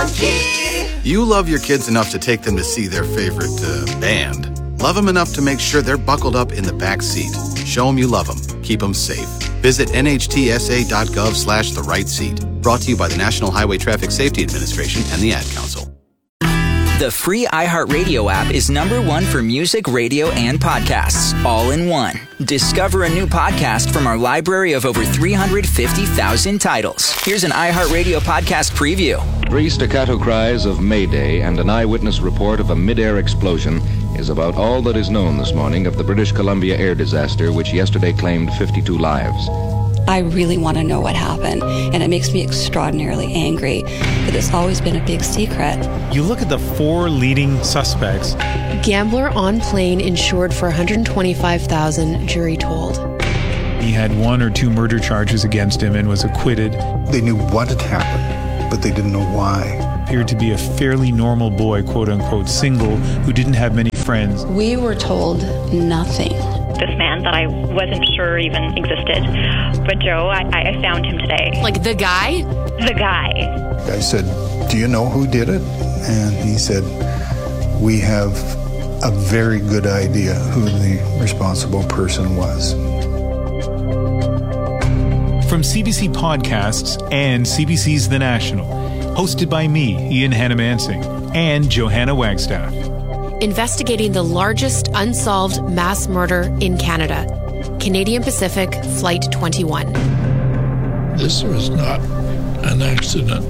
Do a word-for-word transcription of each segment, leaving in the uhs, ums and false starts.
on key. You love your kids enough to take them to see their favorite uh, band. Love them enough to make sure they're buckled up in the back seat. Show them you love them. Keep them safe. Visit nhtsa.gov slash the right seat. Brought to you by the National Highway Traffic Safety Administration and the Ad Council. The free iHeartRadio app is number one for music, radio, and podcasts, all in one. Discover a new podcast from our library of over three hundred fifty thousand titles. Here's an iHeartRadio podcast preview. Three staccato cries of Mayday and an eyewitness report of a mid-air explosion is about all that is known this morning of the British Columbia air disaster, which yesterday claimed fifty-two lives. I really want to know what happened, and it makes me extraordinarily angry that it's always been a big secret. You look at the four leading suspects. Gambler on plane insured for one hundred twenty-five thousand dollars, jury told. He had one or two murder charges against him and was acquitted. They knew what had happened, but they didn't know why. Appeared to be a fairly normal boy, quote-unquote, single, who didn't have many friends. We were told nothing. This man that I wasn't sure even existed. But Joe, I, I found him today. Like the guy? The guy. I said, do you know who did it? And he said, we have a very good idea who the responsible person was. From C B C Podcasts and C B C's The National, hosted by me, Ian Hannamansing, and Johanna Wagstaff. Investigating the largest unsolved mass murder in Canada. Canadian Pacific Flight twenty-one. This was not an accident.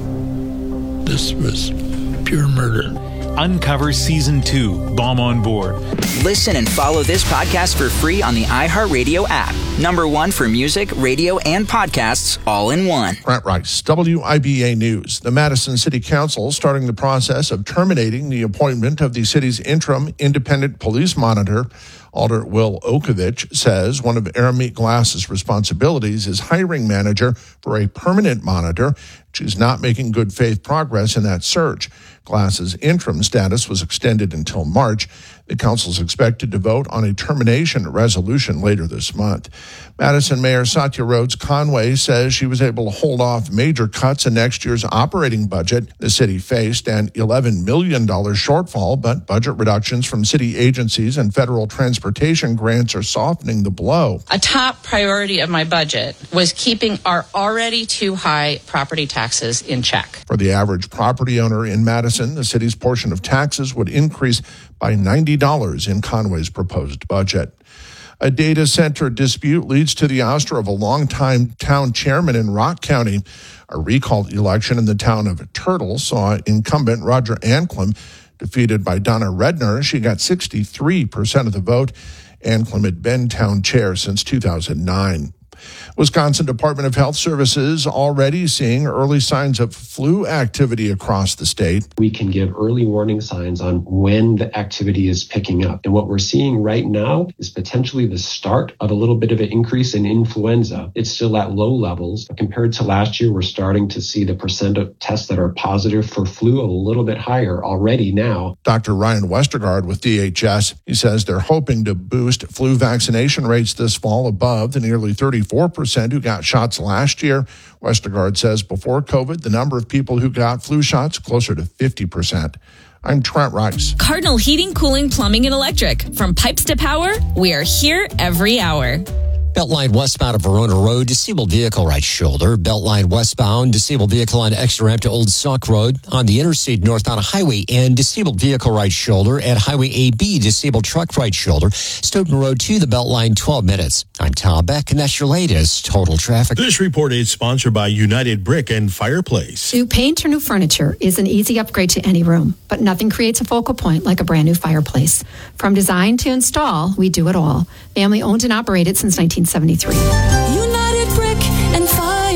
This was pure murder. Uncover Season two, Bomb on Board. Listen and follow this podcast for free on the iHeartRadio app. Number one for music, radio, and podcasts, all in one. Brent Rice, W I B A News. The Madison City Council starting the process of terminating the appointment of the city's interim independent police monitor. Alder Will Okovich says one of Aramik Glass's responsibilities is hiring manager for a permanent monitor. She's not making good faith progress in that search. Glass's interim status was extended until March. The council is expected to vote on a termination resolution later this month. Madison Mayor Satya Rhodes Conway says she was able to hold off major cuts in next year's operating budget. The city faced an eleven million dollars shortfall, but budget reductions from city agencies and federal transportation grants are softening the blow. A top priority of my budget was keeping our already too high property taxes in check. For the average property owner in Madison, the city's portion of taxes would increase by ninety dollars in Conway's proposed budget. A data center dispute leads to the ouster of a longtime town chairman in Rock County. A recall election in the town of Turtle saw incumbent Roger Anclum defeated by Donna Redner. She got sixty-three percent of the vote. Anclum had been town chair since two thousand nine. Wisconsin Department of Health Services already seeing early signs of flu activity across the state. We can give early warning signs on when the activity is picking up. And what we're seeing right now is potentially the start of a little bit of an increase in influenza. It's still at low levels. But compared to last year, we're starting to see the percent of tests that are positive for flu a little bit higher already now. Doctor Ryan Westergaard with D H S, he says they're hoping to boost flu vaccination rates this fall above the nearly thirty-four percent who got shots last year. Westergaard says before COVID, the number of people who got flu shots closer to fifty percent. I'm Trent Rice. Cardinal Heating, Cooling, Plumbing, and Electric. From pipes to power, we are here every hour. Beltline westbound of Verona Road, disabled vehicle right shoulder. Beltline westbound, disabled vehicle on extra ramp to Old Sauk Road. On the interstate northbound highway and disabled vehicle right shoulder. At Highway A B, disabled truck right shoulder. Stoughton Road to the Beltline, twelve minutes. I'm Tom Beck, and that's your latest Total Traffic. This report is sponsored by United Brick and Fireplace. New paint or new furniture is an easy upgrade to any room, but nothing creates a focal point like a brand new fireplace. From design to install, we do it all. Family owned and operated since nineteen seventy-three. United Brick and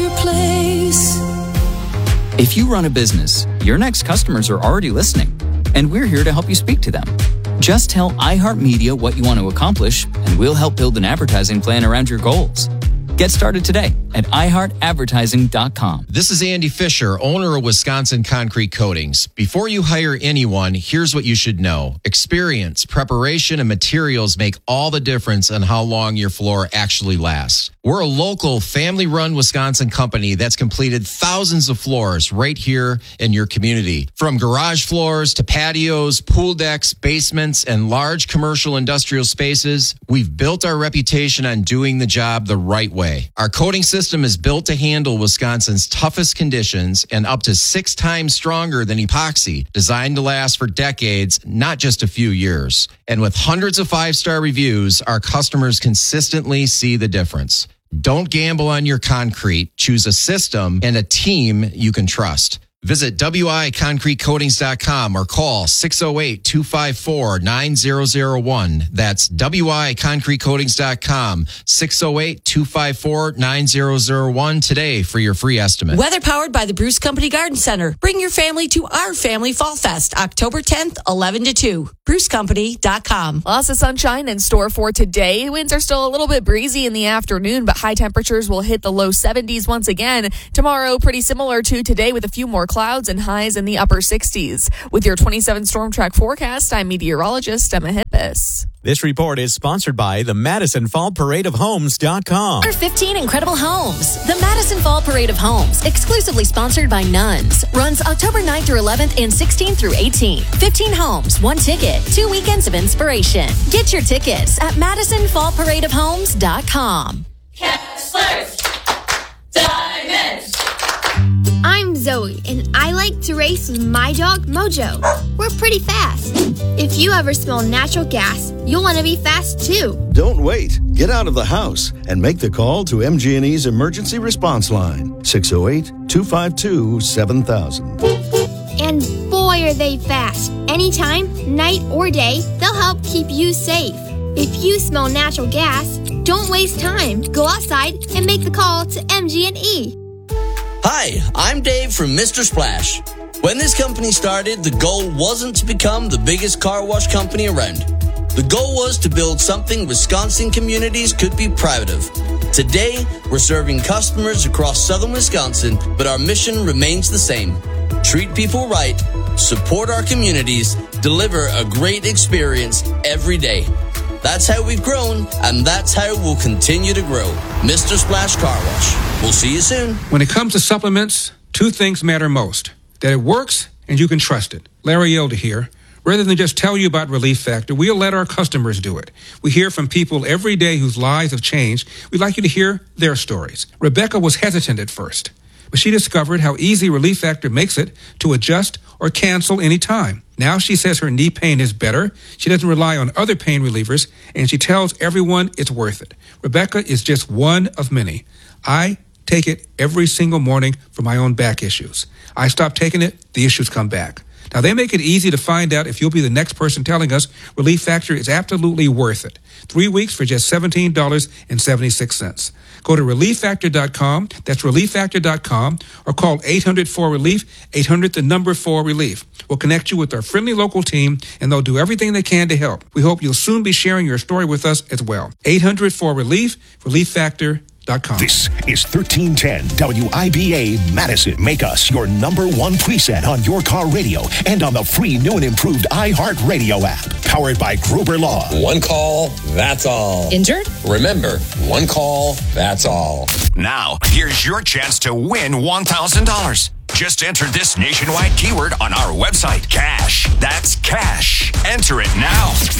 Fireplace. If you run a business, your next customers are already listening, and we're here to help you speak to them. Just tell iHeartMedia what you want to accomplish, and we'll help build an advertising plan around your goals. Get started today at i heart advertising dot com. This is Andy Fisher, owner of Wisconsin Concrete Coatings. Before you hire anyone, here's what you should know. Experience, preparation, and materials make all the difference on how long your floor actually lasts. We're a local, family-run Wisconsin company that's completed thousands of floors right here in your community. From garage floors to patios, pool decks, basements, and large commercial industrial spaces, we've built our reputation on doing the job the right way. Our coating system is built to handle Wisconsin's toughest conditions and up to six times stronger than epoxy, designed to last for decades, not just a few years. And with hundreds of five-star reviews, our customers consistently see the difference. Don't gamble on your concrete. Choose a system and a team you can trust. Visit W I concrete coatings dot com or call six oh eight, two five four, nine oh oh one. That's W I concrete coatings dot com, six oh eight, two five four, nine oh oh one today for your free estimate. Weather powered by the Bruce Company Garden Center. Bring your family to our Family Fall Fest, October tenth, eleven to two. bruce company dot com. Lots of sunshine in store for today. Winds are still a little bit breezy in the afternoon, but high temperatures will hit the low seventies once again. Tomorrow, pretty similar to today with a few more clouds and highs in the upper sixties. With your twenty-seven Storm Track forecast, I'm meteorologist Emma Hippis. This report is sponsored by the Madison Fall Parade of Homes dot com. Our fifteen incredible homes. The Madison Fall Parade of Homes, exclusively sponsored by Nuns, runs October ninth through eleventh and sixteenth through eighteenth. fifteen homes, one ticket, two weekends of inspiration. Get your tickets at Madison Fall Parade of Homes dot com. Kessler's Diamonds. I'm Zoe, and I like to race with my dog, Mojo. We're pretty fast. If you ever smell natural gas, you'll want to be fast too. Don't wait. Get out of the house and make the call to M G and E's emergency response line, six oh eight, two five two, seven thousand. And boy, are they fast. Anytime, night or day, they'll help keep you safe. If you smell natural gas, don't waste time. Go outside and make the call to M G and E. Hi, I'm Dave from Mister Splash. When this company started, the goal wasn't to become the biggest car wash company around. The goal was to build something Wisconsin communities could be proud of. Today, we're serving customers across southern Wisconsin, but our mission remains the same. Treat people right, support our communities, deliver a great experience every day. That's how we've grown, and that's how we'll continue to grow. Mister Splash Car Wash. We'll see you soon. When it comes to supplements, two things matter most. That it works and you can trust it. Larry Elder here. Rather than just tell you about Relief Factor, we'll let our customers do it. We hear from people every day whose lives have changed. We'd like you to hear their stories. Rebecca was hesitant at first, but she discovered how easy Relief Factor makes it to adjust or cancel any time. Now she says her knee pain is better. She doesn't rely on other pain relievers, and she tells everyone it's worth it. Rebecca is just one of many. I take it every single morning for my own back issues. I stop taking it, the issues come back. Now, they make it easy to find out if you'll be the next person telling us Relief Factor is absolutely worth it. Three weeks for just seventeen dollars and seventy-six cents. Go to relief factor dot com, that's relief factor dot com, or call eight hundred four relief, eight hundred the number four relief. We'll connect you with our friendly local team, and they'll do everything they can to help. We hope you'll soon be sharing your story with us as well. eight hundred four relief, relief factor dot com. This is thirteen ten W I B A Madison. Make us your number one preset on your car radio and on the free new and improved iHeartRadio app. Powered by Gruber Law. One call, that's all. Injured? Remember, one call, that's all. Now, here's your chance to win one thousand dollars. Just enter this nationwide keyword on our website, CASH. That's CASH. Enter it now.